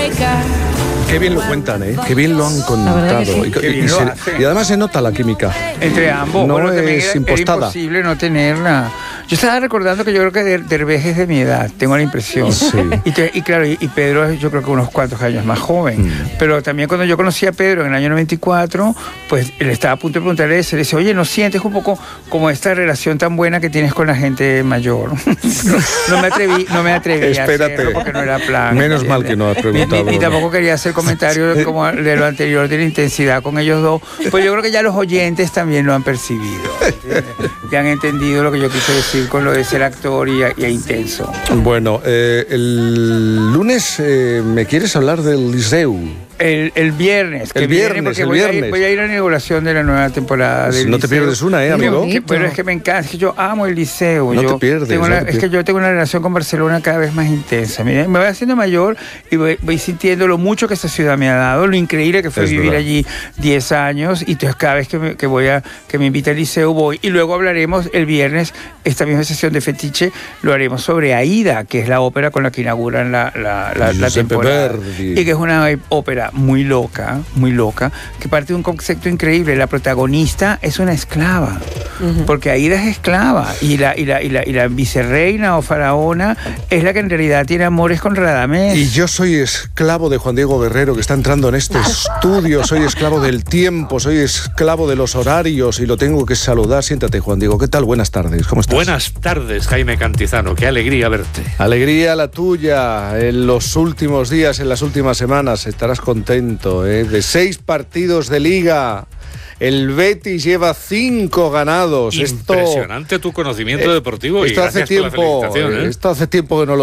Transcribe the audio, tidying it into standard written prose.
Qué bien lo cuentan, ¿eh? Qué bien lo han contado. Sí. Y además se nota la química. Entre ambos. No bueno, también es era impostada. imposible no tenerla. Yo estaba recordando que yo creo que Derbez es de mi edad, tengo la impresión. Sí. Y claro, y Pedro es yo creo que unos cuantos años más joven. Pero también cuando yo conocí a Pedro en el año 94, pues él estaba a punto de preguntarle eso. Le dice, oye, ¿no sientes un poco como esta relación tan buena que tienes con la gente mayor? No me atreví a hacerlo porque no era plan. Menos mal que no has preguntado. Ni tampoco quería hacer comentarios como de lo anterior, de la intensidad con ellos dos. Pues yo creo que ya los oyentes también lo han percibido. Ya han entendido lo que yo quise decir con lo de ser actor y intenso. Bueno, el lunes me quieres hablar del Liceu. El viernes. El viernes, porque voy a ir a la inauguración de la nueva temporada del No te Liceu. pierdes una, amigo. Pero es que me encanta, es que yo amo el Liceu. No te pierdes. Es que yo tengo una relación con Barcelona cada vez más intensa. Me voy haciendo mayor y voy sintiendo lo mucho que esta ciudad me ha dado, lo increíble que fue vivir allí 10 años. Y entonces cada vez que me invita al Liceu voy. Y luego hablaremos el viernes, esta misma sesión de Fetiche, lo haremos sobre Aida, que es la ópera con la que inauguran la temporada. Verdi. Y que es una ópera muy loca, que parte de un concepto increíble. La protagonista es una esclava, porque Aida es esclava, y la vicerreina o faraona es la que en realidad tiene amores con Radamés. Y yo soy esclavo de Juan Diego Guerrero, que está entrando en este estudio. Soy esclavo del tiempo, soy esclavo de los horarios y lo tengo que saludar. Siéntate, Juan Diego. ¿Qué tal? Buenas tardes. ¿Cómo estás? Buenas tardes, Jaime Cantizano. Qué alegría verte. Alegría la tuya. En los últimos días, en las últimas semanas, estarás contento, ¿eh? De 6 partidos de Liga, el Betis lleva 5 ganados. Impresionante tu conocimiento deportivo y gracias por la felicitación, ¿eh? Esto hace tiempo que no lo